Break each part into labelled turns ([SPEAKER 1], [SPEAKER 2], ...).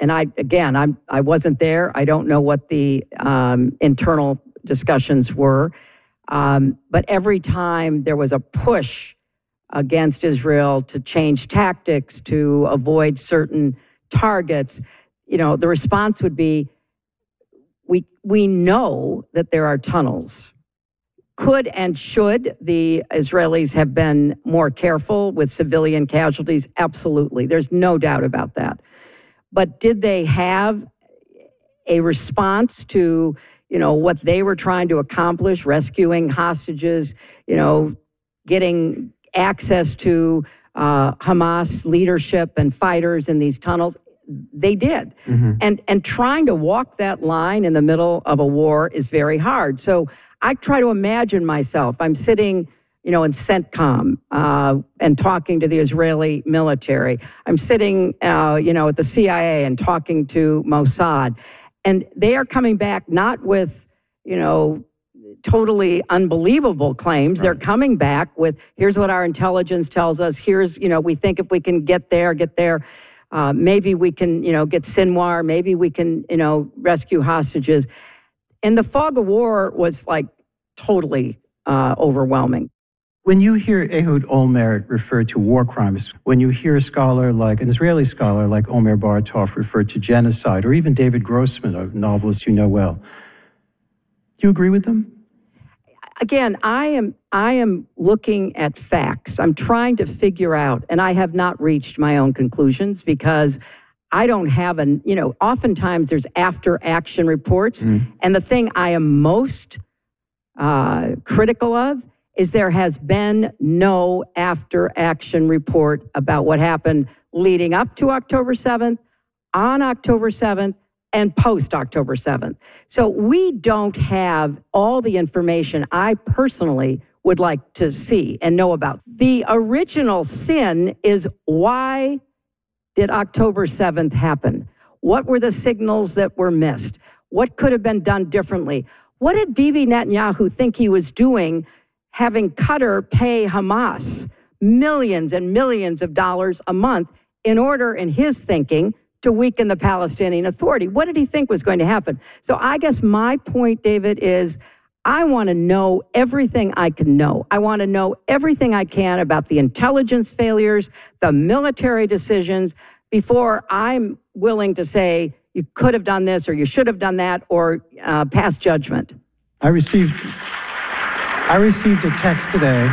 [SPEAKER 1] and I wasn't there. I don't know what the internal discussions were. But every time there was a push against Israel to change tactics, to avoid certain targets, the response would be, we know that there are tunnels. Could and should the Israelis have been more careful with civilian casualties? Absolutely. There's no doubt about that. But did they have a response to, what they were trying to accomplish, rescuing hostages, getting access to Hamas leadership and fighters in these tunnels? They did. Mm-hmm. And trying to walk that line in the middle of a war is very hard. So I try to imagine myself. I'm sitting, in CENTCOM and talking to the Israeli military. I'm sitting, at the CIA and talking to Mossad. And they are coming back not with, totally unbelievable claims. Right. They're coming back with, here's what our intelligence tells us. Here's, we think if we can get there. Maybe we can, get Sinwar. Maybe we can, rescue hostages. And the fog of war was totally overwhelming.
[SPEAKER 2] When you hear Ehud Olmert refer to war crimes, when you hear an Israeli scholar like Omer Baratov refer to genocide, or even David Grossman, a novelist you know well, do you agree with them?
[SPEAKER 1] Again, I am looking at facts. I'm trying to figure out, and I have not reached my own conclusions because I don't have oftentimes there's after action reports. And the thing I am most critical of is there has been no after action report about what happened leading up to October 7th, on October 7th, and post October 7th. So we don't have all the information I personally would like to see and know about. The original sin is, why did October 7th happen? What were the signals that were missed? What could have been done differently? What did Bibi Netanyahu think he was doing, having Qatar pay Hamas millions and millions of dollars a month in order, in his thinking, to weaken the Palestinian Authority? What did he think was going to happen? So I guess my point, David, is I want to know everything I can know. I want to know everything I can about the intelligence failures, the military decisions, before I'm willing to say you could have done this or you should have done that, or pass judgment.
[SPEAKER 2] I received a text today.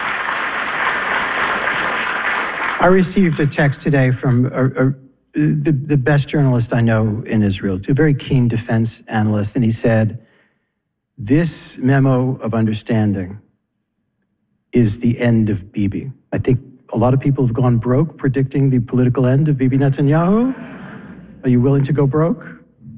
[SPEAKER 2] From the best journalist I know in Israel, a very keen defense analyst, and he said, this memo of understanding is the end of Bibi. I think a lot of people have gone broke predicting the political end of Bibi Netanyahu. Are you willing to go broke?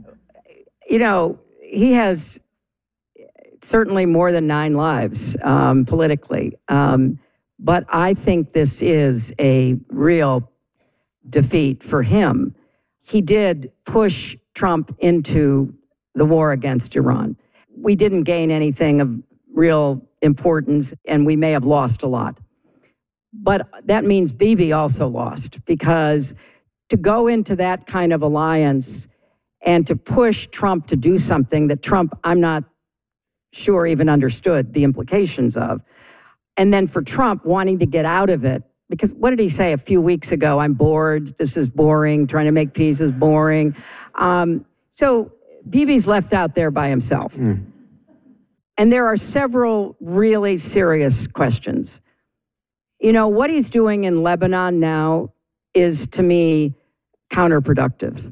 [SPEAKER 1] He has certainly more than 9 lives politically. But I think this is a real defeat for him. He did push Trump into the war against Iran. We didn't gain anything of real importance, and we may have lost a lot. But that means Bibi also lost, because to go into that kind of alliance and to push Trump to do something that Trump, I'm not sure, even understood the implications of, and then for Trump wanting to get out of it, because what did he say a few weeks ago? I'm bored. This is boring. Trying to make peace is boring. So Bibi's left out there by himself. And there are several really serious questions. What he's doing in Lebanon now is, to me, counterproductive.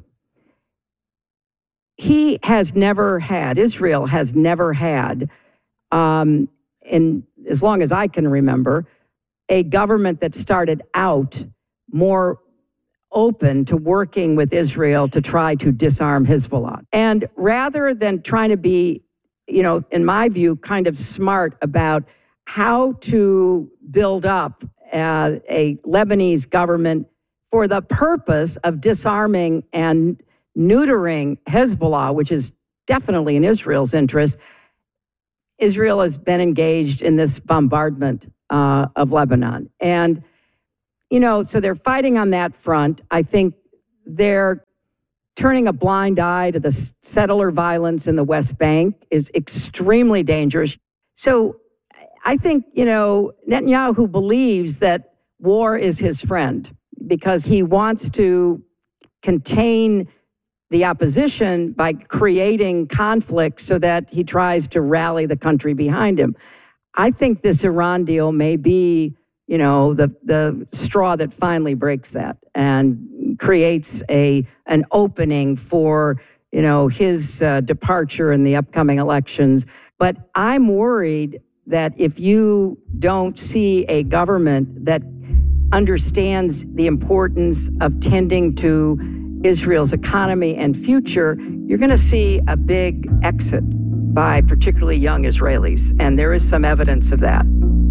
[SPEAKER 1] Israel has never had, in as long as I can remember, a government that started out more open to working with Israel to try to disarm Hezbollah. And rather than trying to be, in my view, kind of smart about how to build up a Lebanese government for the purpose of disarming and neutering Hezbollah, which is definitely in Israel's interest, Israel has been engaged in this bombardment of Lebanon. And, so they're fighting on that front. I think they're turning a blind eye to the settler violence in the West Bank is extremely dangerous. So I think, Netanyahu believes that war is his friend because he wants to contain the opposition by creating conflict so that he tries to rally the country behind him. I think this Iran deal may be, the straw that finally breaks that and creates an opening for, his departure in the upcoming elections. But I'm worried that if you don't see a government that understands the importance of tending to Israel's economy and future, you're going to see a big exit by particularly young Israelis. And there is some evidence of that.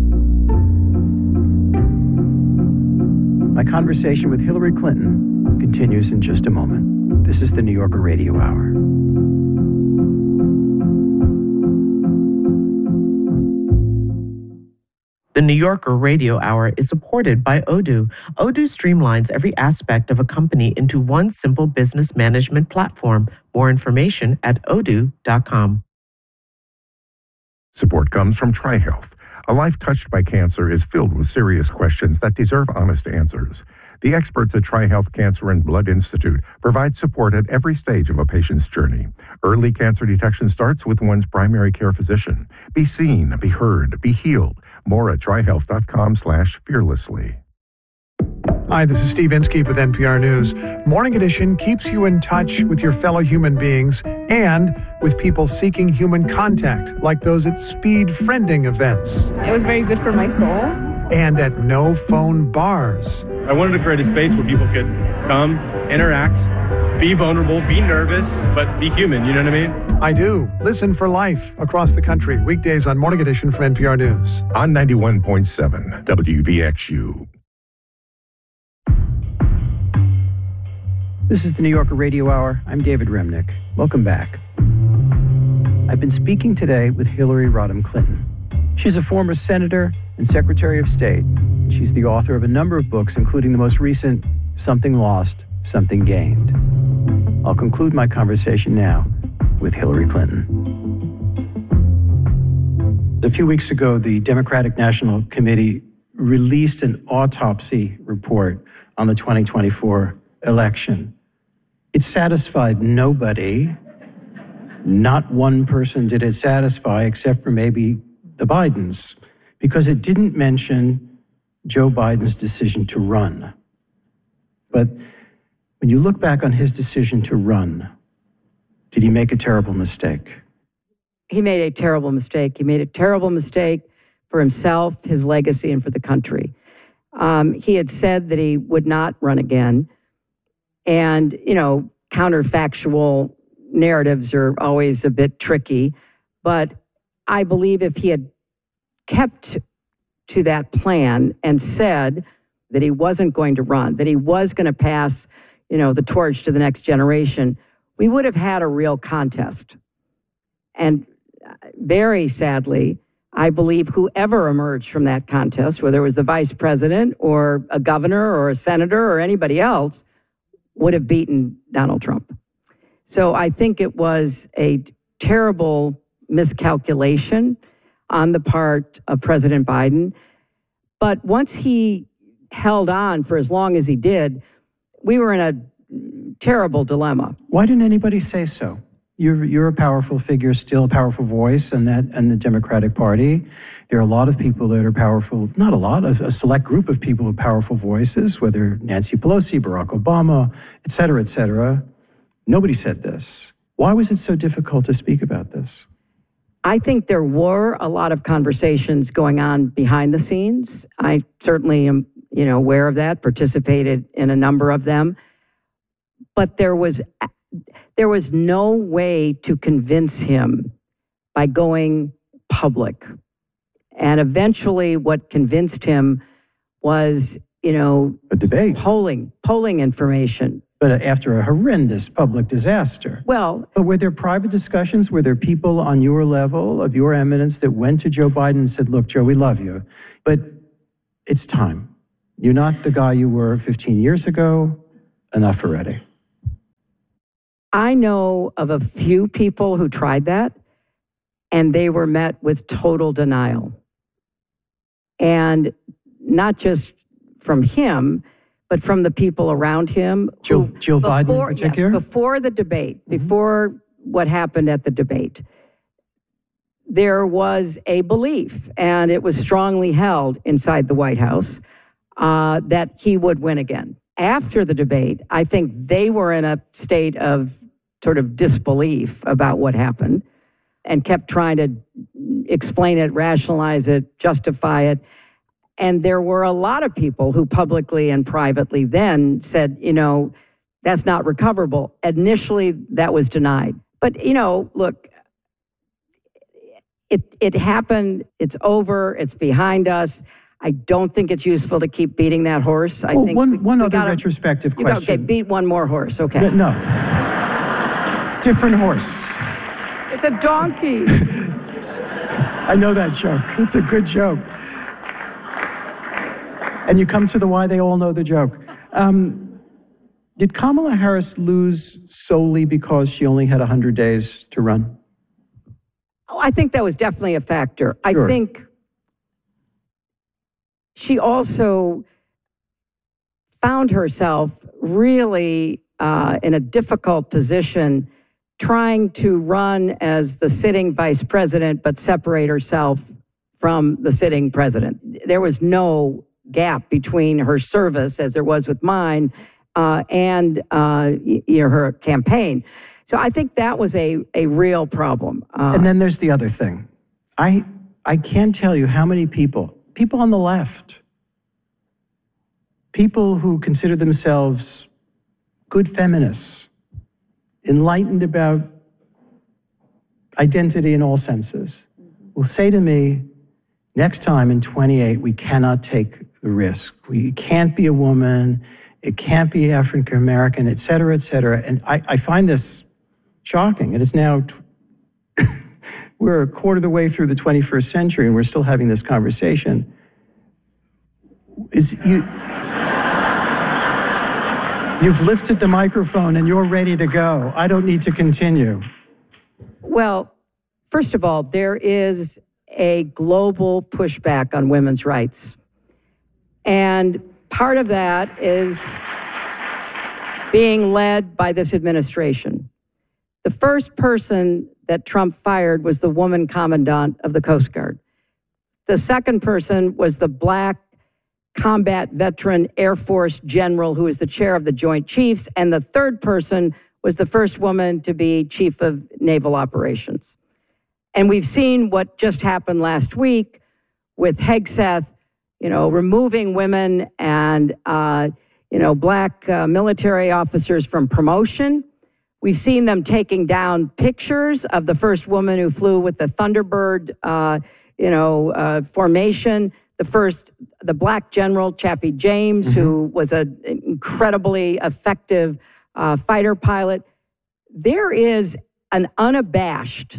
[SPEAKER 2] My conversation with Hillary Clinton continues in just a moment. This is the New Yorker Radio Hour.
[SPEAKER 3] The New Yorker Radio Hour is supported by Odoo. Odoo streamlines every aspect of a company into one simple business management platform. More information at odoo.com.
[SPEAKER 4] Support comes from TriHealth. A life touched by cancer is filled with serious questions that deserve honest answers. The experts at TriHealth Cancer and Blood Institute provide support at every stage of a patient's journey. Early cancer detection starts with one's primary care physician. Be seen, be heard, be healed. More at trihealth.com/fearlessly.
[SPEAKER 5] Hi, this is Steve Inskeep with NPR News. Morning Edition keeps you in touch with your fellow human beings and with people seeking human contact, like those at speed friending events.
[SPEAKER 6] It was very good for my soul.
[SPEAKER 5] And at no phone bars.
[SPEAKER 7] I wanted to create a space where people could come, interact, be vulnerable, be nervous, but be human, you know what I mean?
[SPEAKER 5] I do. Listen for life across the country. Weekdays on Morning Edition from NPR News.
[SPEAKER 4] On 91.7 WVXU.
[SPEAKER 2] This is the New Yorker Radio Hour. I'm David Remnick. Welcome back. I've been speaking today with Hillary Rodham Clinton. She's a former senator and Secretary of State, and she's the author of a number of books, including the most recent, Something Lost, Something Gained. I'll conclude my conversation now with Hillary Clinton. A few weeks ago, the Democratic National Committee released an autopsy report on the 2024 election. It satisfied nobody. Not one person did it satisfy, except for maybe the Bidens, because it didn't mention Joe Biden's decision to run. But when you look back on his decision to run, did he make a terrible mistake?
[SPEAKER 1] He made a terrible mistake. He made a terrible mistake for himself, his legacy, and for the country. He had said that he would not run again. And, counterfactual narratives are always a bit tricky. But I believe if he had kept to that plan and said that he wasn't going to run, that he was going to pass, the torch to the next generation, we would have had a real contest. And very sadly, I believe whoever emerged from that contest, whether it was the vice president or a governor or a senator or anybody else, would have beaten Donald Trump. So I think it was a terrible miscalculation on the part of President Biden. But once he held on for as long as he did, we were in a terrible dilemma.
[SPEAKER 2] Why didn't anybody say so? You're a powerful figure, still a powerful voice in the Democratic Party. There are a lot of people that are powerful, not a lot, a select group of people with powerful voices, whether Nancy Pelosi, Barack Obama, et cetera, et cetera. Nobody said this. Why was it so difficult to speak about this?
[SPEAKER 1] I think there were a lot of conversations going on behind the scenes. I certainly am, aware of that, participated in a number of them. But there was no way to convince him by going public. And eventually what convinced him was,
[SPEAKER 2] a debate.
[SPEAKER 1] Polling information.
[SPEAKER 2] But after a horrendous public disaster.
[SPEAKER 1] Well,
[SPEAKER 2] but were there private discussions? Were there people on your level, of your eminence, that went to Joe Biden and said, look, Joe, we love you, but it's time. You're not the guy you were 15 years ago. Enough already.
[SPEAKER 1] I know of a few people who tried that, and they were met with total denial. And not just from him, but from the people around him.
[SPEAKER 2] Jill Biden in particular?
[SPEAKER 1] Yes, before the debate, before what happened at the debate, there was a belief, and it was strongly held inside the White House, that he would win again. After the debate, I think they were in a state of sort of disbelief about what happened and kept trying to explain it, rationalize it, justify it. And there were a lot of people who publicly and privately then said, that's not recoverable. Initially, that was denied. But, look, it happened. It's over. It's behind us. I don't think it's useful to keep beating that horse. I think
[SPEAKER 2] one other retrospective question.
[SPEAKER 1] Okay, beat one more horse. Okay.
[SPEAKER 2] No. Different horse.
[SPEAKER 1] It's a donkey.
[SPEAKER 2] I know that joke. It's a good joke. And you come to the why they all know the joke. Did Kamala Harris lose solely because she only had 100 days to run?
[SPEAKER 1] Oh, I think that was definitely a factor.
[SPEAKER 2] Sure.
[SPEAKER 1] I think she also found herself really in a difficult position trying to run as the sitting vice president, but separate herself from the sitting president. There was no gap between her service, as there was with mine, and her campaign. So I think that was a real problem.
[SPEAKER 2] And then there's the other thing. I can't tell you how many people on the left, people who consider themselves good feminists, enlightened about identity in all senses, will say to me, next time in 28, we cannot take the risk. We can't be a woman. It can't be African American, et cetera, et cetera. And I find this shocking. It is now, we're a quarter of the way through the 21st century and we're still having this conversation. You've lifted the microphone and you're ready to go. I don't need to continue.
[SPEAKER 1] Well, first of all, there is a global pushback on women's rights. And part of that is being led by this administration. The first person that Trump fired was the woman commandant of the Coast Guard. The second person was the Black combat veteran Air Force general who was the chair of the Joint Chiefs. And the third person was the first woman to be chief of naval operations. And we've seen what just happened last week with Hegseth, removing women and, Black military officers from promotion. We've seen them taking down pictures of the first woman who flew with the Thunderbird, formation. The Black general, Chappie James, who was an incredibly effective fighter pilot. There is an unabashed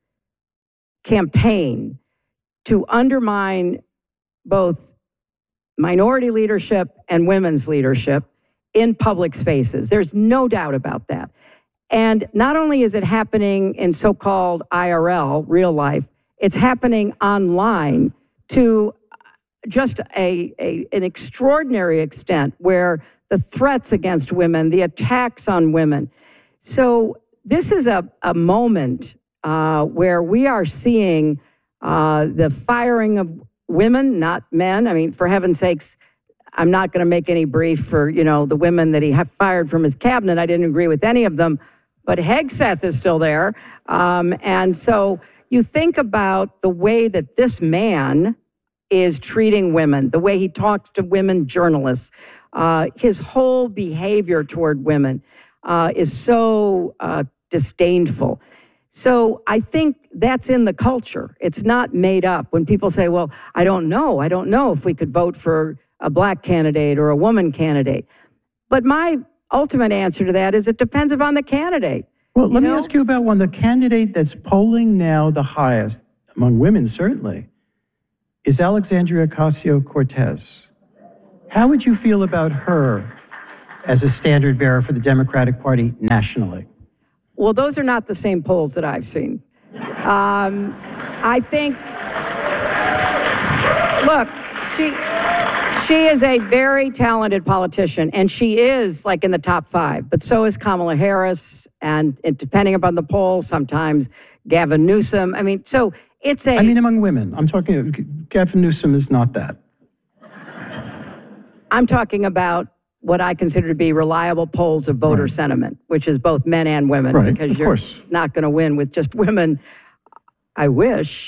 [SPEAKER 1] campaign to undermine both minority leadership and women's leadership in public spaces. There's no doubt about that. And not only is it happening in so-called IRL, real life, it's happening online to just an extraordinary extent where the threats against women, the attacks on women. So this is a moment where we are seeing the firing of women, not men. I mean, for heaven's sakes, I'm not going to make any brief for, the women that he fired from his cabinet. I didn't agree with any of them, but Hegseth is still there. And so you think about the way that this man is treating women, the way he talks to women journalists, his whole behavior toward women is so disdainful. So I think that's in the culture. It's not made up. When people say, well, I don't know if we could vote for a Black candidate or a woman candidate. But my ultimate answer to that is it depends upon the candidate.
[SPEAKER 2] Well, let me ask you about one. The candidate that's polling now the highest, among women certainly, is Alexandria Ocasio-Cortez. How would you feel about her as a standard bearer for the Democratic Party nationally?
[SPEAKER 1] Well, those are not the same polls that I've seen. I think, look, she is a very talented politician, and she is like in the top 5, but so is Kamala Harris, and depending upon the poll, sometimes Gavin Newsom. I mean, so it's a...
[SPEAKER 2] I mean, among women. I'm talking, Gavin Newsom is not that.
[SPEAKER 1] I'm talking about what I consider to be reliable polls of voter sentiment, which is both men and women, because you're not going to win with just women. I wish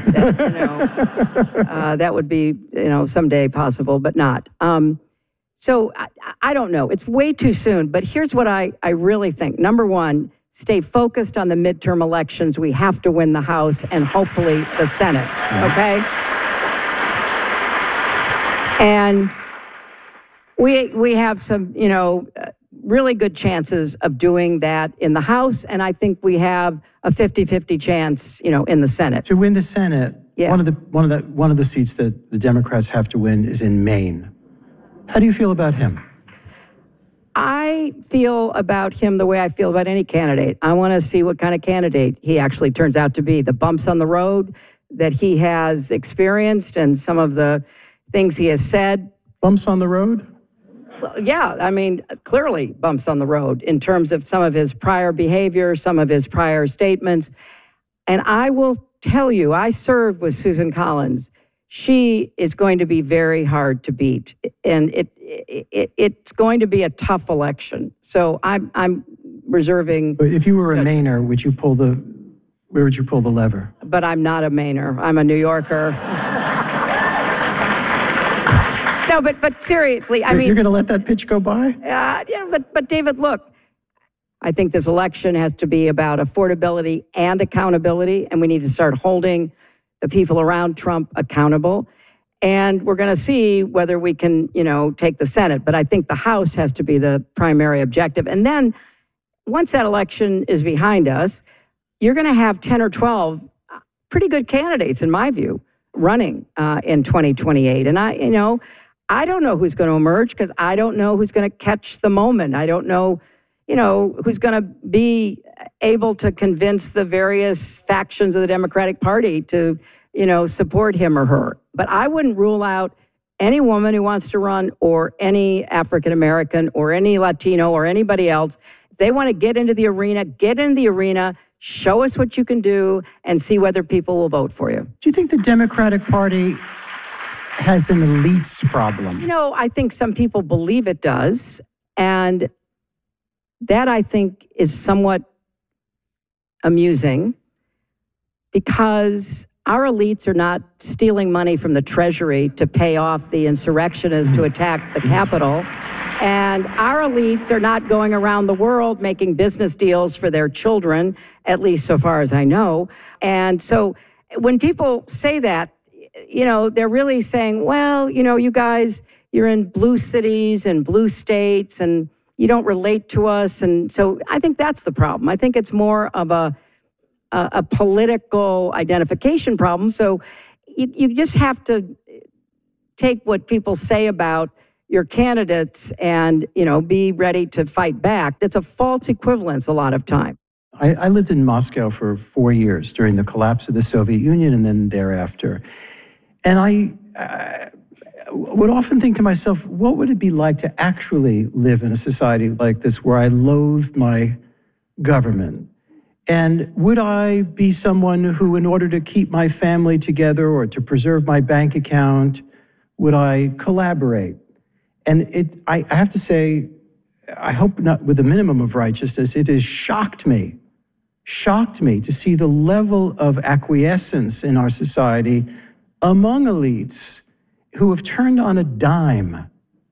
[SPEAKER 1] that would be, someday possible, but not. So I don't know. It's way too soon. But here's what I really think. Number one, stay focused on the midterm elections. We have to win the House and hopefully the Senate. Okay? And we have some, really good chances of doing that in the House, and I think we have a 50-50 chance, in the Senate.
[SPEAKER 2] To win the Senate, one of the seats that the Democrats have to win is in Maine. How do you feel about him?
[SPEAKER 1] I feel about him the way I feel about any candidate. I want to see what kind of candidate he actually turns out to be. The bumps on the road that he has experienced and some of the things he has said.
[SPEAKER 2] Bumps on the road?
[SPEAKER 1] Well, yeah, I mean, clearly bumps on the road in terms of some of his prior behavior, some of his prior statements. And I will tell you, I served with Susan Collins. She is going to be very hard to beat. And it's going to be a tough election. So I'm reserving...
[SPEAKER 2] But if you were a Mainer, where would you pull the lever?
[SPEAKER 1] But I'm not a Mainer. I'm a New Yorker. No, but seriously, I mean...
[SPEAKER 2] You're going to let that pitch go by?
[SPEAKER 1] But David, look, I think this election has to be about affordability and accountability, and we need to start holding the people around Trump accountable. And we're going to see whether we can, take the Senate. But I think the House has to be the primary objective. And then once that election is behind us, you're going to have 10 or 12 pretty good candidates, in my view, running in 2028. And I don't know who's going to emerge because I don't know who's going to catch the moment. I don't know, who's going to be able to convince the various factions of the Democratic Party to, support him or her. But I wouldn't rule out any woman who wants to run or any African American or any Latino or anybody else. If they want to get into the arena, show us what you can do and see whether people will vote for you.
[SPEAKER 2] Do you think the Democratic Party has an elites problem?
[SPEAKER 1] I think some people believe it does. And that, I think, is somewhat amusing because our elites are not stealing money from the Treasury to pay off the insurrectionists to attack the Capitol. And our elites are not going around the world making business deals for their children, at least so far as I know. And so when people say that, they're really saying, well, you guys, you're in blue cities and blue states and you don't relate to us. And so I think that's the problem. I think it's more of a political identification problem. So you just have to take what people say about your candidates and, be ready to fight back. That's a false equivalence a lot of time.
[SPEAKER 2] I lived in Moscow for 4 years during the collapse of the Soviet Union and then thereafter. And I would often think to myself, what would it be like to actually live in a society like this where I loathed my government? And would I be someone who, in order to keep my family together or to preserve my bank account, would I collaborate? And I have to say, I hope not with a minimum of righteousness, it has shocked me to see the level of acquiescence in our society among elites who have turned on a dime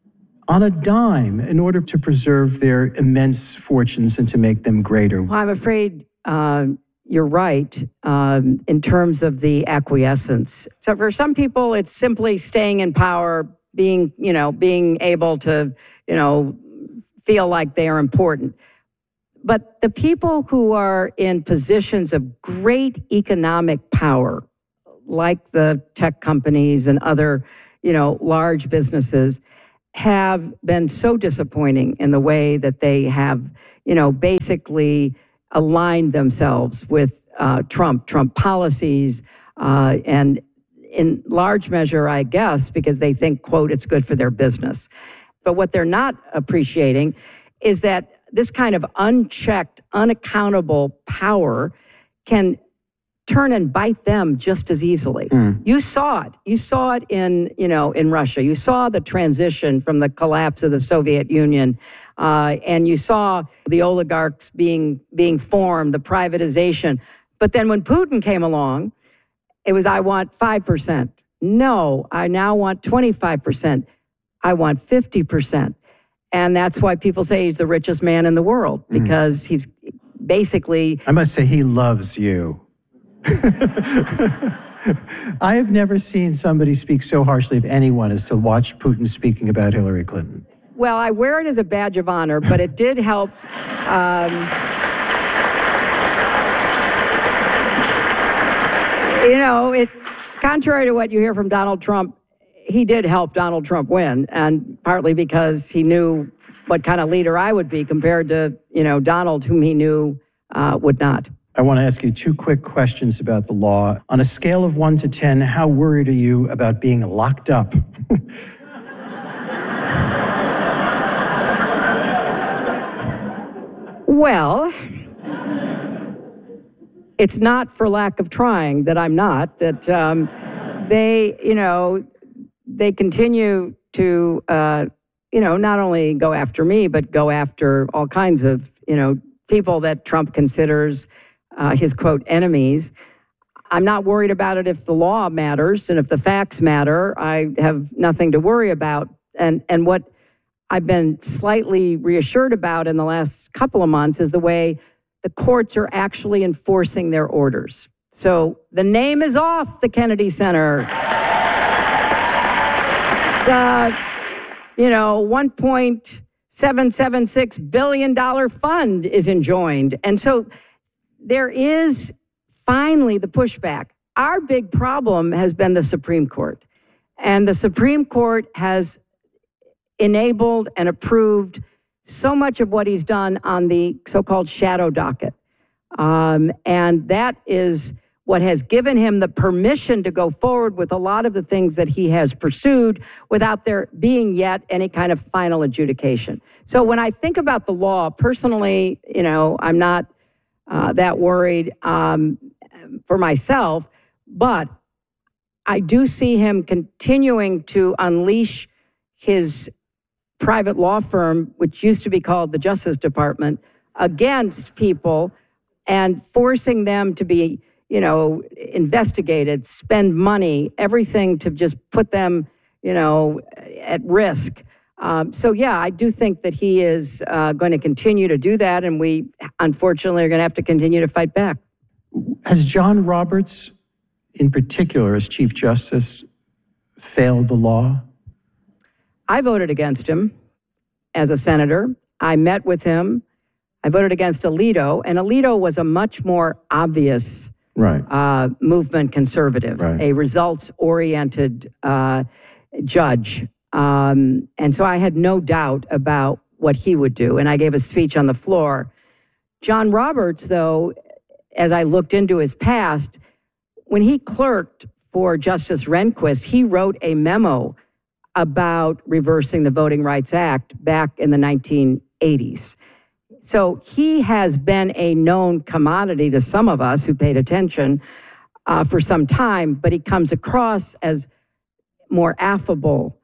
[SPEAKER 2] in order to preserve their immense fortunes and to make them greater.
[SPEAKER 1] Well, I'm afraid you're right in terms of the acquiescence. So for some people, it's simply staying in power, being able to, feel like they are important. But the people who are in positions of great economic power, like the tech companies and other, large businesses, have been so disappointing in the way that they have, basically aligned themselves with Trump policies, and in large measure, I guess, because they think, quote, it's good for their business. But what they're not appreciating is that this kind of unchecked, unaccountable power can turn and bite them just as easily. You saw it. You saw it in Russia. You saw the transition from the collapse of the Soviet Union, and you saw the oligarchs being formed, the privatization. But then when Putin came along, it was, I want 5%. No, I now want 25%. I want 50%. And that's why people say he's the richest man in the world, because he's basically...
[SPEAKER 2] I must say, he loves you. I have never seen somebody speak so harshly of anyone as to watch Putin speaking about Hillary Clinton.
[SPEAKER 1] Well, I wear it as a badge of honor, but it did help. Contrary to what you hear from Donald Trump, he did help Donald Trump win, and partly because he knew what kind of leader I would be compared to, Donald, whom he knew would not.
[SPEAKER 2] I want to ask you 2 quick questions about the law. On a scale of 1 to 10, how worried are you about being locked up?
[SPEAKER 1] Well, it's not for lack of trying that I'm not, that they continue to, not only go after me, but go after all kinds of, people that Trump considers his, quote, enemies. I'm not worried about it if the law matters and if the facts matter. I have nothing to worry about. And what I've been slightly reassured about in the last couple of months is the way the courts are actually enforcing their orders. So the name is off the Kennedy Center. The, $1.776 billion fund is enjoined. And so there is finally the pushback. Our big problem has been the Supreme Court. And the Supreme Court has enabled and approved so much of what he's done on the so-called shadow docket. And that is what has given him the permission to go forward with a lot of the things that he has pursued without there being yet any kind of final adjudication. So when I think about the law, personally, I'm not that worried for myself, but I do see him continuing to unleash his private law firm, which used to be called the Justice Department, against people and forcing them to be, investigated, spend money, everything to just put them, at risk. So, yeah, I do think that he is going to continue to do that, and we, unfortunately, are going to have to continue to fight back.
[SPEAKER 2] Has John Roberts, in particular, as Chief Justice, failed the law?
[SPEAKER 1] I voted against him as a senator. I met with him. I voted against Alito, and Alito was a much more obvious movement conservative, a results-oriented judge. And so I had no doubt about what he would do, and I gave a speech on the floor. John Roberts, though, as I looked into his past, when he clerked for Justice Rehnquist, he wrote a memo about reversing the Voting Rights Act back in the 1980s. So he has been a known commodity to some of us who paid attention for some time, but he comes across as more affable,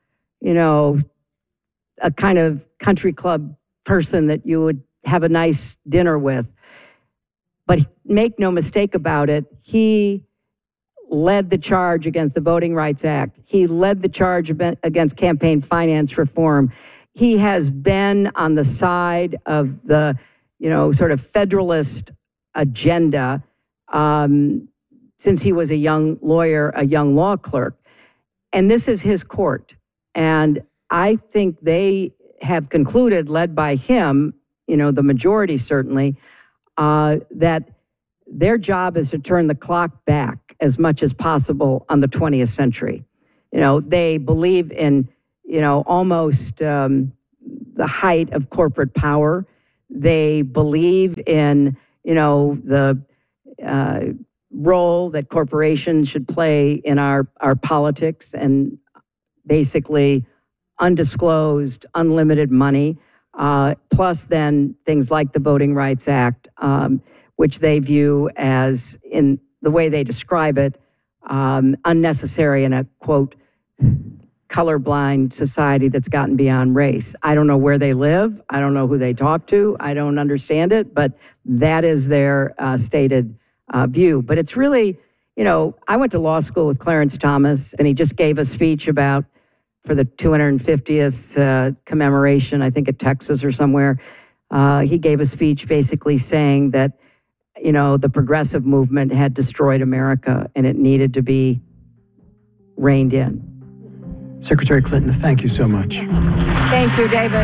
[SPEAKER 1] a kind of country club person that you would have a nice dinner with. But make no mistake about it, he led the charge against the Voting Rights Act. He led the charge against campaign finance reform. He has been on the side of the, sort of federalist agenda since he was a young lawyer, a young law clerk. And this is his court. And I think they have concluded, led by him, the majority certainly, that their job is to turn the clock back as much as possible on the 20th century. They believe in, almost the height of corporate power. They believe in, the role that corporations should play in our politics, and basically undisclosed, unlimited money, plus then things like the Voting Rights Act, which they view as, in the way they describe it, unnecessary in a, quote, colorblind society that's gotten beyond race. I don't know where they live. I don't know who they talk to. I don't understand it, but that is their stated view. But it's really, I went to law school with Clarence Thomas, and he just gave a speech for the 250th commemoration, I think at Texas or somewhere. He gave a speech basically saying that, the progressive movement had destroyed America and it needed to be reined in.
[SPEAKER 2] Secretary Clinton, thank you so much.
[SPEAKER 1] Thank you, David.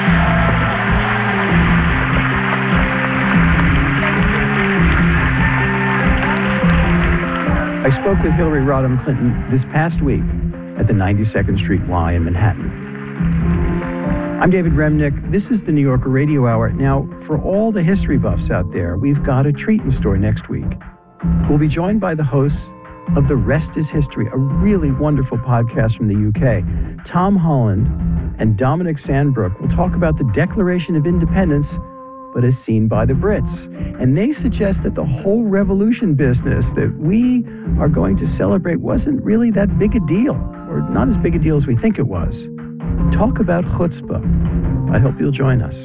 [SPEAKER 2] I spoke with Hillary Rodham Clinton this past week at the 92nd Street Y in Manhattan. I'm David Remnick. This is the New Yorker Radio Hour. Now, for all the history buffs out there, we've got a treat in store next week. We'll be joined by the hosts of The Rest is History, a really wonderful podcast from the UK. Tom Holland and Dominic Sandbrook will talk about the Declaration of Independence, but as seen by the Brits. And they suggest that the whole revolution business that we are going to celebrate wasn't really that big a deal, or not as big a deal as we think it was. Talk about chutzpah. I hope you'll join us.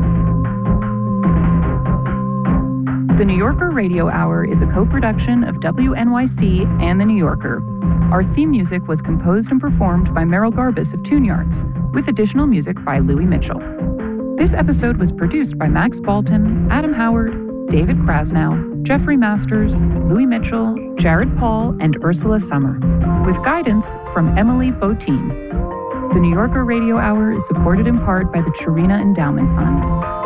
[SPEAKER 6] The New Yorker Radio Hour is a co-production of WNYC and The New Yorker. Our theme music was composed and performed by Merrill Garbus of Tune Yards, with additional music by Louis Mitchell. This episode was produced by Max Balton, Adam Howard, David Krasnow, Jeffrey Masters, Louis Mitchell, Jared Paul, and Ursula Summer, with guidance from Emily Botine. The New Yorker Radio Hour is supported in part by the Chirina Endowment Fund.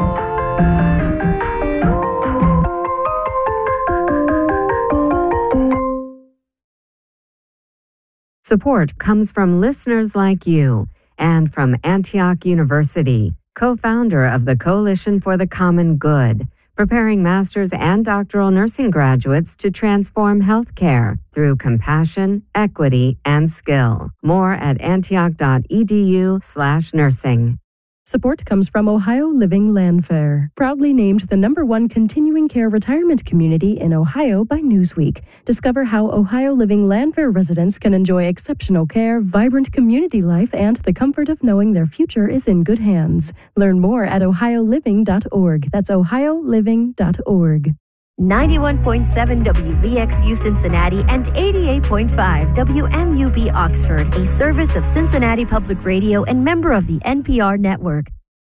[SPEAKER 8] Support comes from listeners like you and from Antioch University, co-founder of the Coalition for the Common Good, preparing master's and doctoral nursing graduates to transform healthcare through compassion, equity, and skill. More at antioch.edu/nursing.
[SPEAKER 9] Support comes from Ohio Living Landfair, proudly named the #1 continuing care retirement community in Ohio by Newsweek. Discover how Ohio Living Landfair residents can enjoy exceptional care, vibrant community life, and the comfort of knowing their future is in good hands. Learn more at ohioliving.org. That's ohioliving.org.
[SPEAKER 10] 91.7 WVXU Cincinnati and 88.5 WMUB Oxford, a service of Cincinnati Public Radio and member of the NPR network.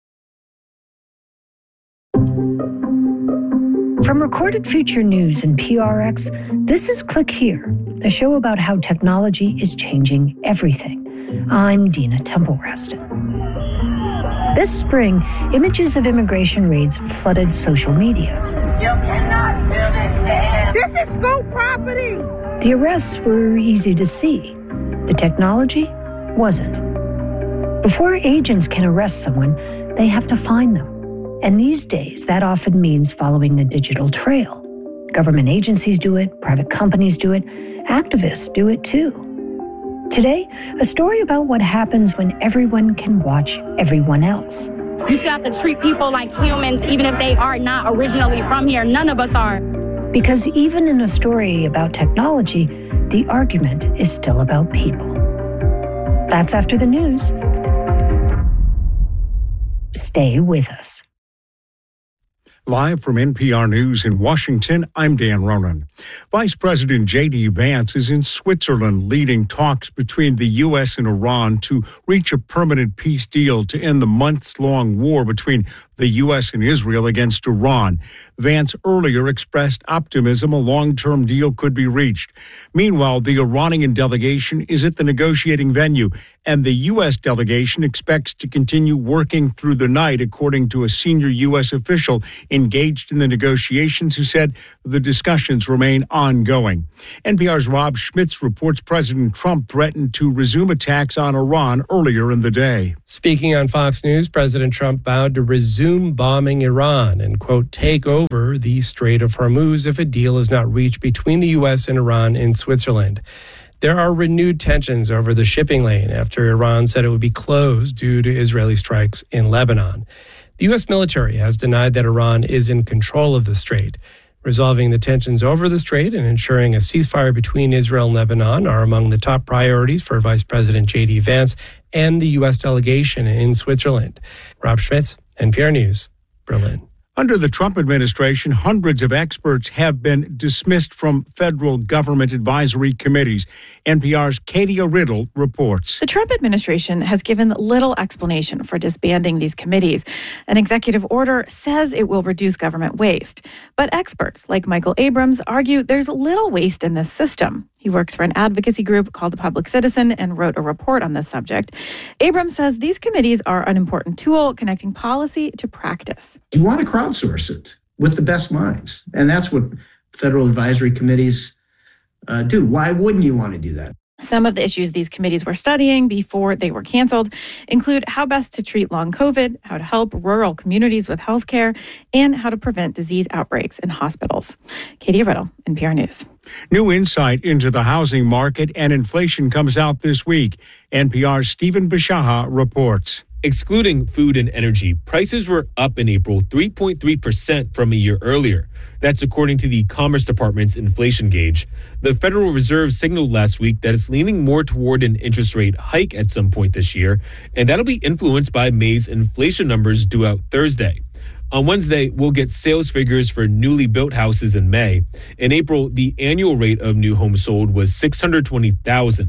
[SPEAKER 11] From Recorded Future News and PRX, this is Click Here, the show about how technology is changing everything. I'm Dina Temple-Raston. This spring, images of immigration raids flooded social media.
[SPEAKER 12] You cannot do this to him! This is school property!
[SPEAKER 11] The arrests were easy to see. The technology wasn't. Before agents can arrest someone, they have to find them. And these days, that often means following a digital trail. Government agencies do it, private companies do it, activists do it too. Today, a story about what happens when everyone can watch everyone else.
[SPEAKER 13] You still have to treat people like humans, even if they are not originally from here. None of us are.
[SPEAKER 11] Because even in a story about technology, the argument is still about people. That's after the news. Stay with us.
[SPEAKER 14] Live from NPR News in Washington, I'm Dan Ronan. Vice President J.D. Vance is in Switzerland leading talks between the U.S. and Iran to reach a permanent peace deal to end the months-long war between the U.S. and Israel against Iran. Vance earlier expressed optimism a long-term deal could be reached. Meanwhile, the Iranian delegation is at the negotiating venue, and the U.S. delegation expects to continue working through the night, according to a senior U.S. official engaged in the negotiations who said the discussions remain ongoing. NPR's Rob Schmitz reports President Trump threatened to resume attacks on Iran earlier in the day.
[SPEAKER 15] Speaking on Fox News, President Trump vowed to resume resume bombing Iran and, quote, take over the Strait of Hormuz if a deal is not reached between the U.S. and Iran in Switzerland. There are renewed tensions over the shipping lane after Iran said it would be closed due to Israeli strikes in Lebanon. The U.S. military has denied that Iran is in control of the strait. Resolving the tensions over the strait and ensuring a ceasefire between Israel and Lebanon are among the top priorities for Vice President J.D. Vance and the U.S. delegation in Switzerland. Rob Schmitz, NPR News, Berlin.
[SPEAKER 14] Under the Trump administration, hundreds of experts have been dismissed from federal government advisory committees. NPR's Katia Riddle reports.
[SPEAKER 16] The Trump administration has given little explanation for disbanding these committees. An executive order says it will reduce government waste. But experts like Michael Abrams argue there's little waste in this system. He works for an advocacy group called The Public Citizen and wrote a report on this subject. Abrams says these committees are an important tool connecting policy to practice.
[SPEAKER 17] You want to crowdsource it with the best minds. And that's what federal advisory committees do. Why wouldn't you want to do that?
[SPEAKER 16] Some of the issues these committees were studying before they were canceled include how best to treat long COVID, how to help rural communities with healthcare, and how to prevent disease outbreaks in hospitals. Katie Riddle, NPR News.
[SPEAKER 14] New insight into the housing market and inflation comes out this week. NPR's Stephen Bishaha reports.
[SPEAKER 18] Excluding food and energy, prices were up in April 3.3% from a year earlier. That's according to the Commerce Department's inflation gauge. The Federal Reserve signaled last week that it's leaning more toward an interest rate hike at some point this year, and that'll be influenced by May's inflation numbers due out Thursday. On Wednesday, we'll get sales figures for newly built houses in May. In April, the annual rate of new homes sold was 620,000,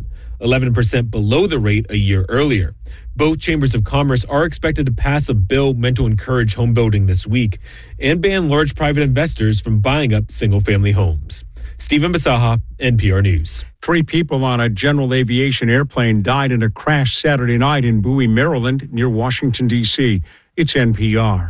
[SPEAKER 18] 11% below the rate a year earlier. Both chambers of commerce are expected to pass a bill meant to encourage home building this week and ban large private investors from buying up single-family homes. Stephen Bisaha, NPR News.
[SPEAKER 14] 3 people on a general aviation airplane died in a crash Saturday night in Bowie, Maryland, near Washington, D.C. It's NPR.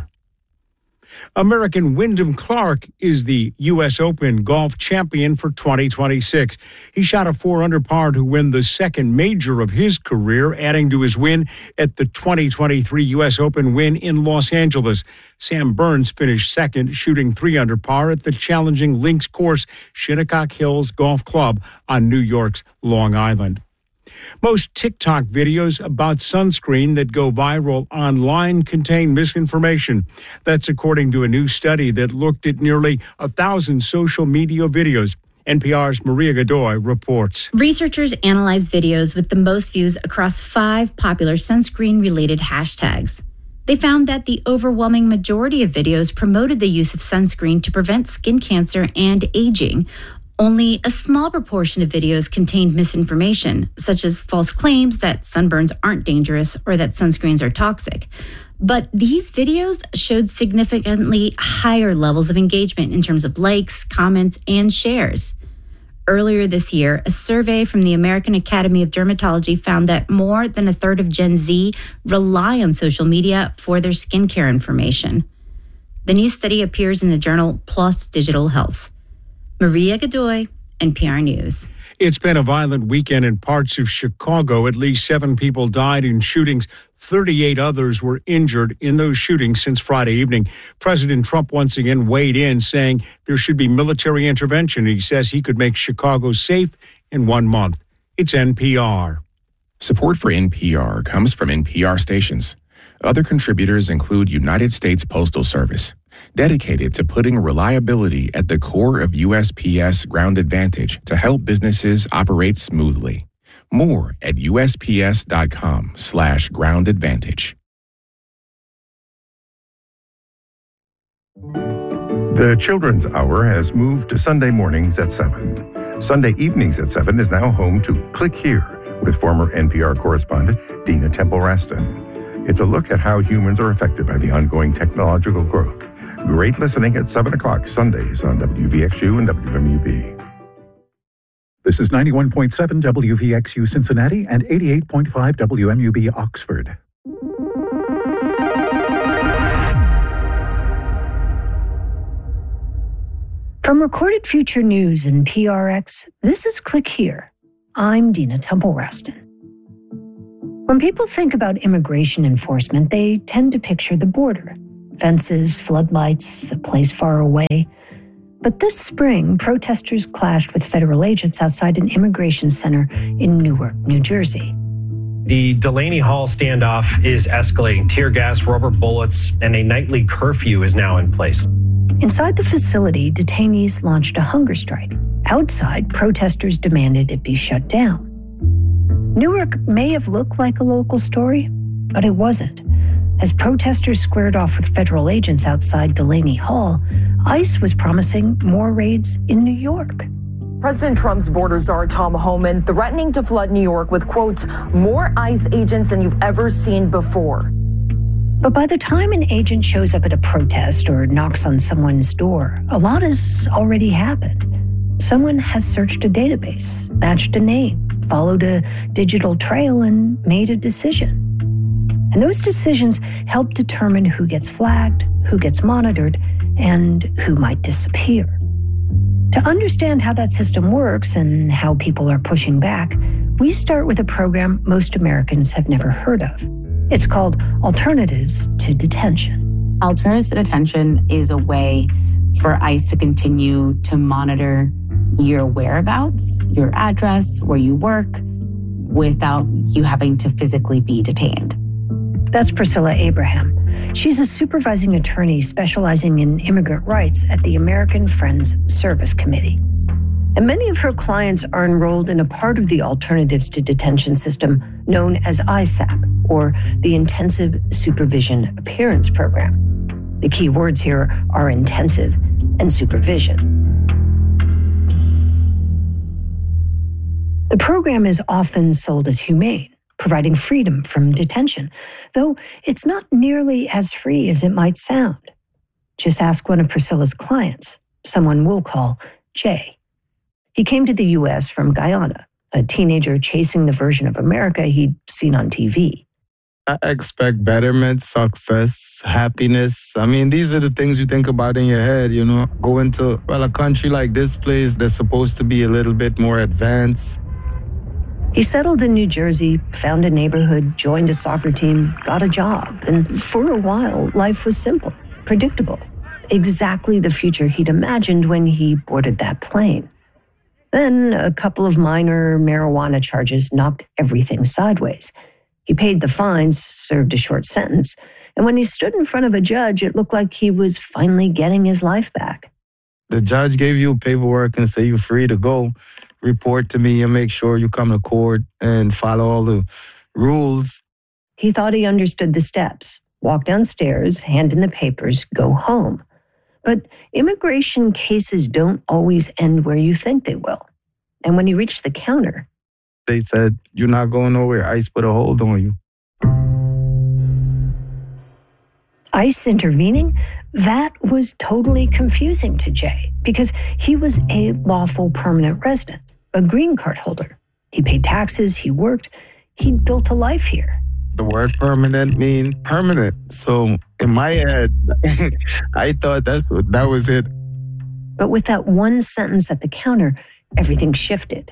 [SPEAKER 14] American Wyndham Clark is the U.S. Open golf champion for 2026. He shot a 4-under par to win the second major of his career, adding to his win at the 2023 U.S. Open win in Los Angeles. Sam Burns finished second, shooting 3-under par at the challenging links course Shinnecock Hills Golf Club on New York's Long Island. Most TikTok videos about sunscreen that go viral online contain misinformation. That's according to a new study that looked at nearly 1,000 social media videos. NPR's Maria Godoy reports.
[SPEAKER 19] Researchers analyzed videos with the most views across 5 popular sunscreen-related hashtags. They found that the overwhelming majority of videos promoted the use of sunscreen to prevent skin cancer and aging. Only a small proportion of videos contained misinformation, such as false claims that sunburns aren't dangerous or that sunscreens are toxic. But these videos showed significantly higher levels of engagement in terms of likes, comments, and shares. Earlier this year, a survey from the American Academy of Dermatology found that more than a third of Gen Z rely on social media for their skincare information. The new study appears in the journal PLOS Digital Health. Maria Godoy, NPR News.
[SPEAKER 14] It's been a violent weekend in parts of Chicago. At least 7 people died in shootings. 38 others were injured in those shootings since Friday evening. President Trump once again weighed in, saying there should be military intervention. He says he could make Chicago safe in 1 month. It's NPR.
[SPEAKER 20] Support for NPR comes from NPR stations. Other contributors include United States Postal Service, dedicated to putting reliability at the core of USPS Ground Advantage to help businesses operate smoothly. More at USPS.com/Ground Advantage.
[SPEAKER 4] The Children's Hour has moved to Sunday mornings at 7. Sunday evenings at 7 is now home to Click Here with former NPR correspondent Dina Temple-Raston. It's a look at how humans are affected by the ongoing technological growth. Great listening at 7 o'clock Sundays on WVXU and WMUB.
[SPEAKER 21] This is 91.7 WVXU Cincinnati and 88.5 WMUB Oxford.
[SPEAKER 11] From Recorded Future News and PRX, this is Click Here. I'm Dina Temple-Raston. When people think about immigration enforcement, they tend to picture the border. fences, floodlights, a place far away. But this spring, protesters clashed with federal agents outside an immigration center in Newark, New Jersey.
[SPEAKER 3] The Delaney Hall standoff is escalating. Tear gas, rubber bullets, and a nightly curfew is now in place.
[SPEAKER 11] Inside the facility, detainees launched a hunger strike. Outside, protesters demanded it be shut down. Newark may have looked like a local story, but it wasn't. As protesters squared off with federal agents outside Delaney Hall, ICE was promising more raids in New York.
[SPEAKER 22] President Trump's border czar Tom Homan threatening to flood New York with, quote, more ICE agents than you've ever seen before.
[SPEAKER 11] But by the time an agent shows up at a protest or knocks on someone's door, a lot has already happened. Someone has searched a database, matched a name, followed a digital trail, and made a decision. And those decisions help determine who gets flagged, who gets monitored, and who might disappear. To understand how that system works and how people are pushing back, we start with a program most Americans have never heard of. It's called Alternatives to Detention.
[SPEAKER 23] Alternatives to Detention is a way for ICE to continue to monitor your whereabouts, your address, where you work, without you having to physically be detained.
[SPEAKER 11] That's Priscilla Abraham. She's a supervising attorney specializing in immigrant rights at the American Friends Service Committee. And many of her clients are enrolled in a part of the Alternatives to Detention system known as ISAP, or the Intensive Supervision Appearance Program. The key words here are intensive and supervision. The program is often sold as humane, providing freedom from detention, though it's not nearly as free as it might sound. Just ask one of Priscilla's clients, someone we'll call Jay. He came to the U.S. from Guyana, a teenager chasing the version of America he'd seen on TV.
[SPEAKER 24] I expect betterment, success, happiness. I mean, these are the things you think about in your head, you know. Going to, a country like this place that's supposed to be a little bit more advanced.
[SPEAKER 11] He settled in New Jersey, found a neighborhood, joined a soccer team, got a job. And for a while, life was simple, predictable. Exactly the future he'd imagined when he boarded that plane. Then a couple of minor marijuana charges knocked everything sideways. He paid the fines, served a short sentence, and when he stood in front of a judge, it looked like he was finally getting his life back.
[SPEAKER 24] The judge gave you paperwork and said you're free to go. Report to me and make sure you come to court and follow all the rules.
[SPEAKER 11] He thought he understood the steps. Walk downstairs, hand in the papers, go home. But immigration cases don't always end where you think they will. And when he reached the counter,
[SPEAKER 24] they said, you're not going nowhere. ICE put a hold on you.
[SPEAKER 11] ICE intervening? That was totally confusing to Jay because he was a lawful permanent resident, a green card holder. He paid taxes, he worked, he'd built a life here.
[SPEAKER 24] The word permanent means permanent. So in my head, I thought that was it.
[SPEAKER 11] But with that one sentence at the counter, everything shifted.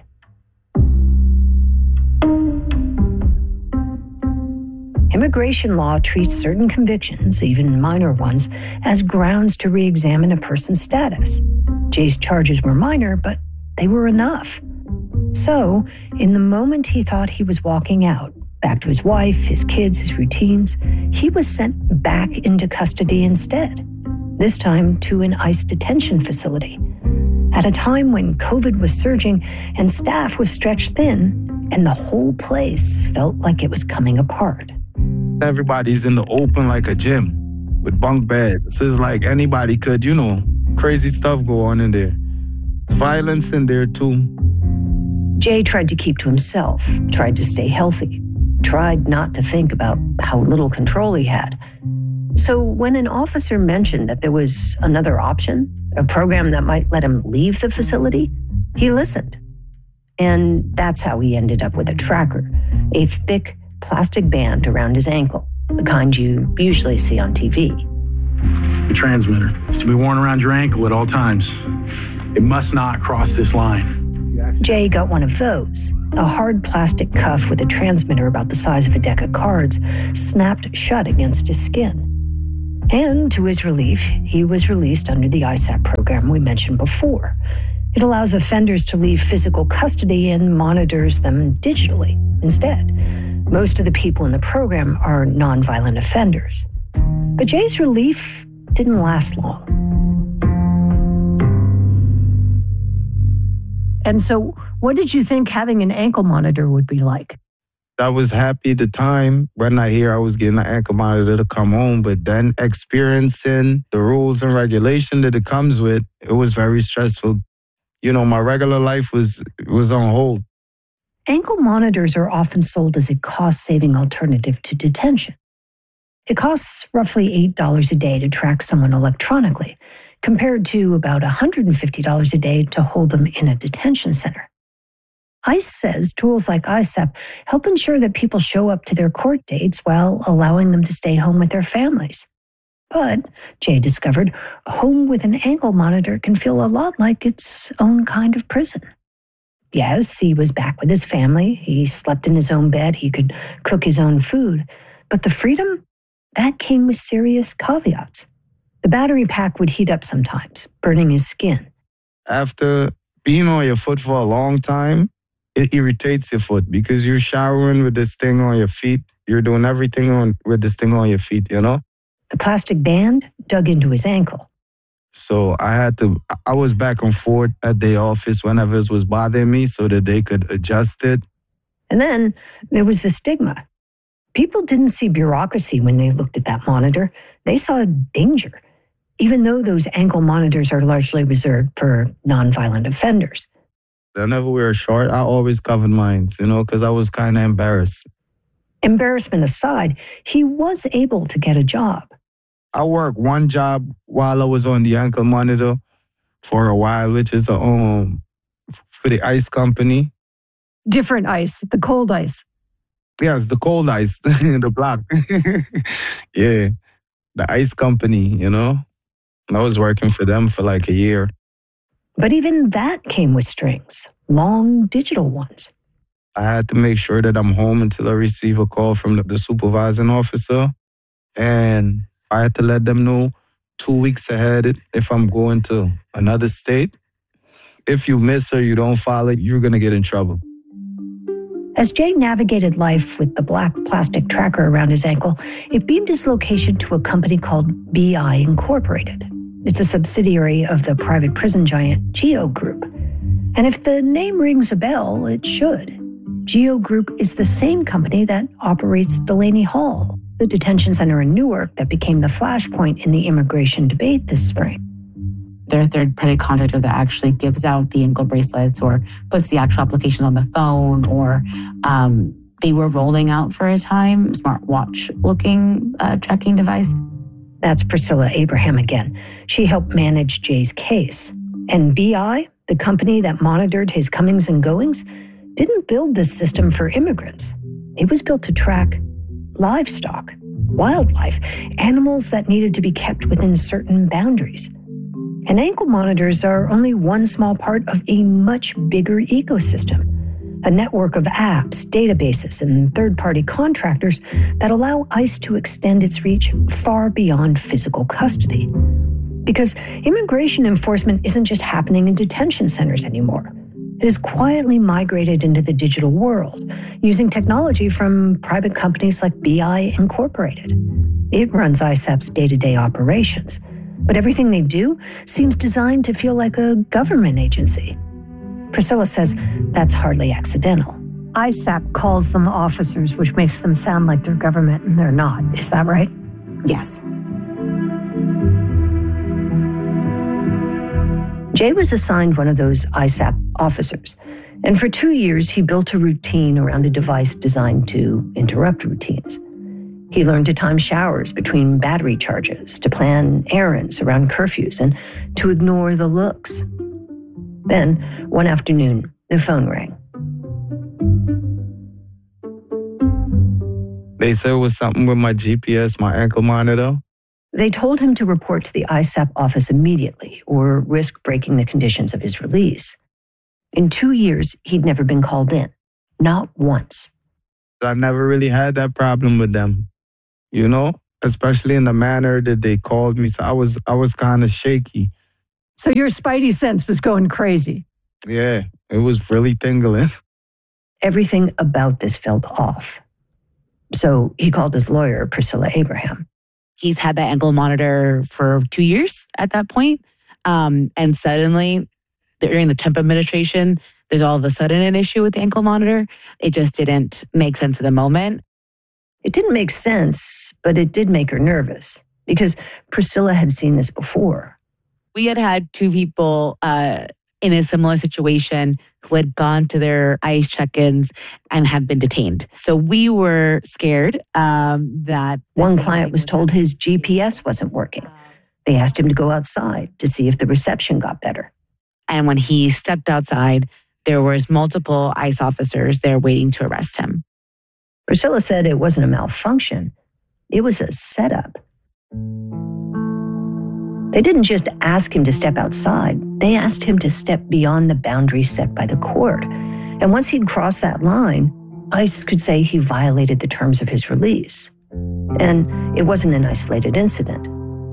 [SPEAKER 11] Immigration law treats certain convictions, even minor ones, as grounds to re-examine a person's status. Jay's charges were minor, but they were enough. So, in the moment he thought he was walking out, back to his wife, his kids, his routines, he was sent back into custody instead, this time to an ICE detention facility. At a time when COVID was surging and staff was stretched thin, and the whole place felt like it was coming apart.
[SPEAKER 24] Everybody's in the open like a gym with bunk beds. It's like anybody could, crazy stuff go on in there. There's violence in there too.
[SPEAKER 11] Jay tried to keep to himself, tried to stay healthy, tried not to think about how little control he had. So when an officer mentioned that there was another option, a program that might let him leave the facility, he listened. And that's how he ended up with a tracker, a thick plastic band around his ankle, the kind you usually see on TV.
[SPEAKER 25] The transmitter is to be worn around your ankle at all times. It must not cross this line.
[SPEAKER 11] Jay got one of those, a hard plastic cuff with a transmitter about the size of a deck of cards, snapped shut against his skin. And to his relief, he was released under the ISAP program we mentioned before. It allows offenders to leave physical custody and monitors them digitally instead. Most of the people in the program are nonviolent offenders. But Jay's relief didn't last long.
[SPEAKER 1] And so, what did you think having an ankle monitor would be like?
[SPEAKER 24] I was happy at the time when I was getting an ankle monitor to come home, but then experiencing the rules and regulation that it comes with, it was very stressful. You know, my regular life was on hold.
[SPEAKER 11] Ankle monitors are often sold as a cost-saving alternative to detention. It costs roughly $8 a day to track someone electronically, compared to about $150 a day to hold them in a detention center. ICE says tools like ISAP help ensure that people show up to their court dates while allowing them to stay home with their families. But, Jay discovered, a home with an ankle monitor can feel a lot like its own kind of prison. Yes, he was back with his family. He slept in his own bed. He could cook his own food. But the freedom, that came with serious caveats. The battery pack would heat up sometimes, burning his skin.
[SPEAKER 24] After being on your foot for a long time, it irritates your foot because you're showering with this thing on your feet. You're doing everything with this thing on your feet, you know?
[SPEAKER 11] The plastic band dug into his ankle.
[SPEAKER 24] So I was back and forth at the office whenever it was bothering me so that they could adjust it.
[SPEAKER 11] And then there was the stigma. People didn't see bureaucracy when they looked at that monitor. They saw danger, even though those ankle monitors are largely reserved for nonviolent offenders.
[SPEAKER 24] I never wear a short. I always covered mine, you know, because I was kind of embarrassed.
[SPEAKER 11] Embarrassment aside, he was able to get a job.
[SPEAKER 24] I worked one job while I was on the ankle monitor for a while, which is for the ice company.
[SPEAKER 1] Different ice, the cold ice.
[SPEAKER 24] Yes, the cold ice, the block. Yeah, the ice company, you know. I was working for them for like a year.
[SPEAKER 11] But even that came with strings, long digital ones.
[SPEAKER 24] I had to make sure that I'm home until I receive a call from the supervising officer. And I had to let them know 2 weeks ahead if I'm going to another state. If you miss or you don't file it, you're going to get in trouble.
[SPEAKER 11] As Jay navigated life with the black plastic tracker around his ankle, it beamed his location to a company called BI Incorporated. It's a subsidiary of the private prison giant GEO Group. And if the name rings a bell, it should. GEO Group is the same company that operates Delaney Hall, the detention center in Newark that became the flashpoint in the immigration debate this spring.
[SPEAKER 23] They're a third-party contractor that actually gives out the ankle bracelets or puts the actual application on the phone, or they were rolling out for a time smartwatch-looking tracking device.
[SPEAKER 11] That's Priscilla Abraham again. She helped manage Jay's case. And BI, the company that monitored his comings and goings, didn't build this system for immigrants. It was built to track livestock, wildlife, animals that needed to be kept within certain boundaries. And ankle monitors are only one small part of a much bigger ecosystem, a network of apps, databases, and third-party contractors that allow ICE to extend its reach far beyond physical custody. Because immigration enforcement isn't just happening in detention centers anymore. It has quietly migrated into the digital world, using technology from private companies like BI Incorporated. It runs ISAP's day-to-day operations. But everything they do seems designed to feel like a government agency. Priscilla says that's hardly accidental.
[SPEAKER 1] ISAP calls them officers, which makes them sound like they're government, and they're not. Is that right?
[SPEAKER 23] Yes.
[SPEAKER 11] Jay was assigned one of those ISAP officers, and for 2 years he built a routine around a device designed to interrupt routines. He learned to time showers between battery charges, to plan errands around curfews, and to ignore the looks. Then, one afternoon, the phone rang.
[SPEAKER 24] They said it was something with my GPS, my ankle monitor.
[SPEAKER 11] They told him to report to the ISAP office immediately or risk breaking the conditions of his release. In 2 years, he'd never been called in. Not once.
[SPEAKER 24] I never really had that problem with them. You know, especially in the manner that they called me. So I was kind of shaky.
[SPEAKER 1] So your spidey sense was going crazy.
[SPEAKER 24] Yeah, it was really tingling.
[SPEAKER 11] Everything about this felt off. So he called his lawyer, Priscilla Abraham.
[SPEAKER 23] He's had that ankle monitor for 2 years at that point. And suddenly, during the Trump administration, there's all of a sudden an issue with the ankle monitor. It just didn't make sense at the moment.
[SPEAKER 11] It didn't make sense, but it did make her nervous because Priscilla had seen this before.
[SPEAKER 23] We had two people in a similar situation who had gone to their ICE check-ins and have been detained. So we were scared that...
[SPEAKER 11] One client was told his GPS wasn't working. They asked him to go outside to see if the reception got better.
[SPEAKER 23] And when he stepped outside, there was multiple ICE officers there waiting to arrest him.
[SPEAKER 11] Priscilla said it wasn't a malfunction. It was a setup. They didn't just ask him to step outside. They asked him to step beyond the boundaries set by the court. And once he'd crossed that line, ICE could say he violated the terms of his release. And it wasn't an isolated incident.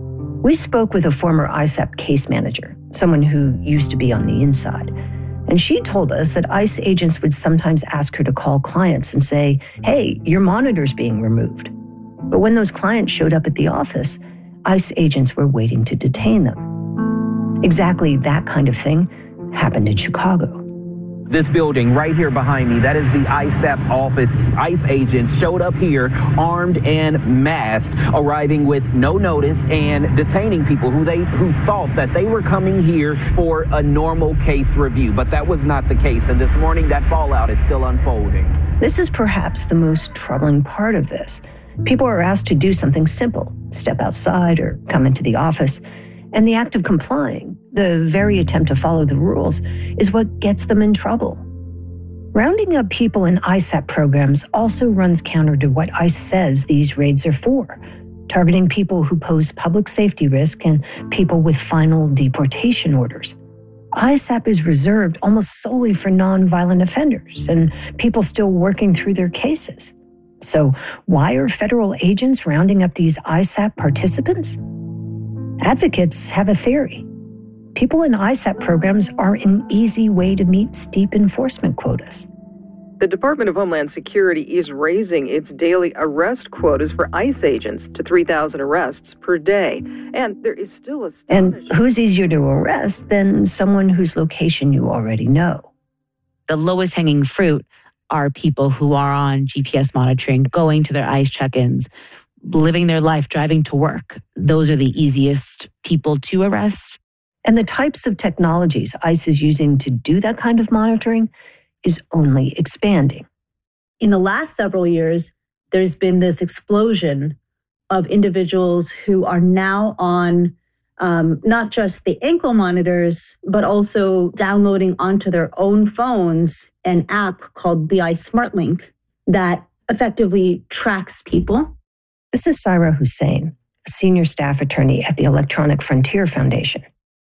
[SPEAKER 11] We spoke with a former ISAP case manager, someone who used to be on the inside. And she told us that ICE agents would sometimes ask her to call clients and say, hey, your monitor's being removed. But when those clients showed up at the office, ICE agents were waiting to detain them. Exactly that kind of thing happened in Chicago.
[SPEAKER 2] This building right here behind me, that is the ISAP office. ICE agents showed up here armed and masked, arriving with no notice and detaining people who thought that they were coming here for a normal case review. But that was not the case. And this morning, that fallout is still unfolding.
[SPEAKER 11] This is perhaps the most troubling part of this. People are asked to do something simple, step outside or come into the office. And the act of complying, the very attempt to follow the rules, is what gets them in trouble. Rounding up people in ISAP programs also runs counter to what ICE says these raids are for, targeting people who pose public safety risk and people with final deportation orders. ISAP is reserved almost solely for nonviolent offenders and people still working through their cases. So why are federal agents rounding up these ISAP participants? Advocates have a theory. People in ISAP programs are an easy way to meet steep enforcement quotas.
[SPEAKER 5] The Department of Homeland Security is raising its daily arrest quotas for ICE agents to 3,000 arrests per day. And there is still
[SPEAKER 11] And who's easier to arrest than someone whose location you already know?
[SPEAKER 23] The lowest hanging fruit are people who are on GPS monitoring, going to their ICE check-ins, living their life, driving to work. Those are the easiest people to arrest.
[SPEAKER 11] And the types of technologies ICE is using to do that kind of monitoring is only expanding.
[SPEAKER 6] In the last several years, there's been this explosion of individuals who are now on not just the ankle monitors, but also downloading onto their own phones an app called BI SmartLink that effectively tracks people.
[SPEAKER 11] This is Saira Hussain, a senior staff attorney at the Electronic Frontier Foundation.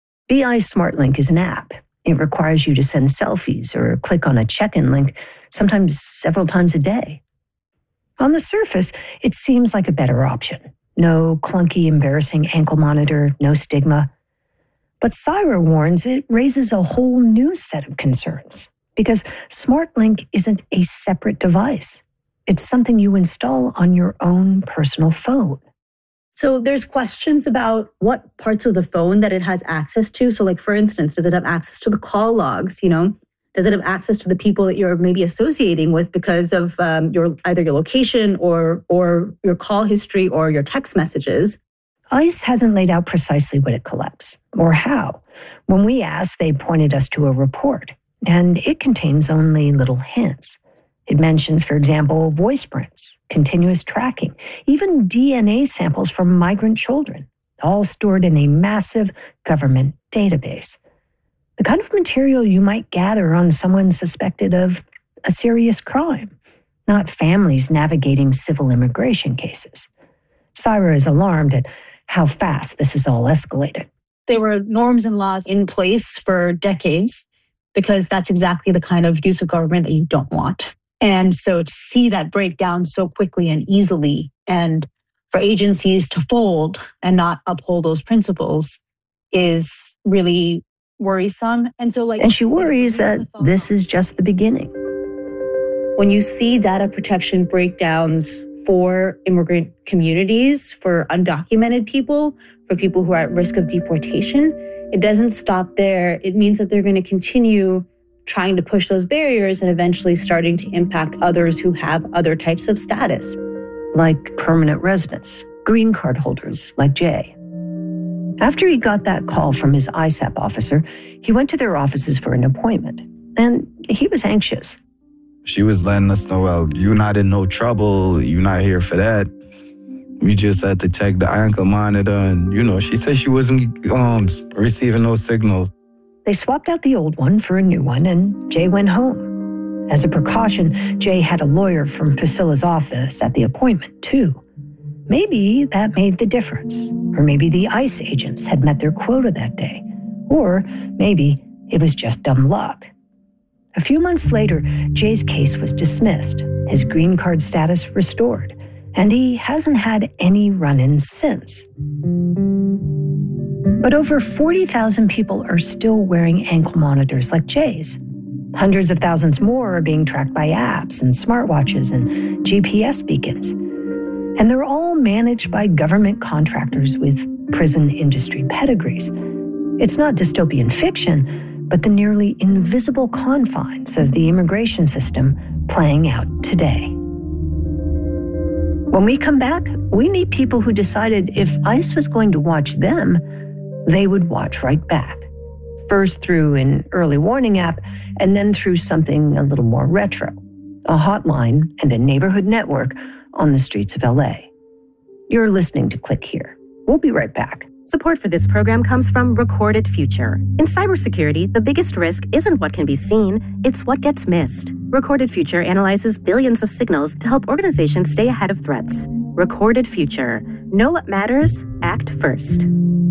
[SPEAKER 11] BI SmartLink is an app. It requires you to send selfies or click on a check-in link, sometimes several times a day. On the surface, it seems like a better option. No clunky, embarrassing ankle monitor, no stigma. But Saira warns it raises a whole new set of concerns because SmartLink isn't a separate device. It's something you install on your own personal phone.
[SPEAKER 6] So there's questions about what parts of the phone that it has access to. So like, for instance, does it have access to the call logs? Does it have access to the people that you're maybe associating with because of either your location or your call history or your text messages?
[SPEAKER 11] ICE hasn't laid out precisely what it collects or how. When we asked, they pointed us to a report, and it contains only little hints. It mentions, for example, voice prints, continuous tracking, even DNA samples from migrant children, all stored in a massive government database. The kind of material you might gather on someone suspected of a serious crime, not families navigating civil immigration cases. Saira is alarmed at how fast this is all escalated.
[SPEAKER 6] There were norms and laws in place for decades because that's exactly the kind of use of government that you don't want. And so to see that break down so quickly and easily and for agencies to fold and not uphold those principles is really worrisome.
[SPEAKER 11] And she worries that this is just the beginning.
[SPEAKER 6] When you see data protection breakdowns for immigrant communities, for undocumented people, for people who are at risk of deportation, it doesn't stop there. It means that they're going to continue trying to push those barriers and eventually starting to impact others who have other types of status.
[SPEAKER 11] Like permanent residents, green card holders like Jay. After he got that call from his ISAP officer, he went to their offices for an appointment. And he was anxious.
[SPEAKER 24] She was letting us know, well, you're not in no trouble. You're not here for that. We just had to check the ankle monitor. And, she said she wasn't receiving no signals.
[SPEAKER 11] They swapped out the old one for a new one, and Jay went home. As a precaution, Jay had a lawyer from Priscilla's office at the appointment, too. Maybe that made the difference. Or maybe the ICE agents had met their quota that day. Or maybe it was just dumb luck. A few months later, Jay's case was dismissed, his green card status restored, and he hasn't had any run-ins since. But over 40,000 people are still wearing ankle monitors like Jay's. Hundreds of thousands more are being tracked by apps and smartwatches and GPS beacons. And they're all managed by government contractors with prison industry pedigrees. It's not dystopian fiction, but the nearly invisible confines of the immigration system playing out today. When we come back, we meet people who decided if ICE was going to watch them, they would watch right back. First through an early warning app, and then through something a little more retro, a hotline and a neighborhood network on the streets of LA. You're listening to Click Here. We'll be right back.
[SPEAKER 7] Support for this program comes from Recorded Future. In cybersecurity, the biggest risk isn't what can be seen, it's what gets missed. Recorded Future analyzes billions of signals to help organizations stay ahead of threats. Recorded Future. Know what matters? Act first.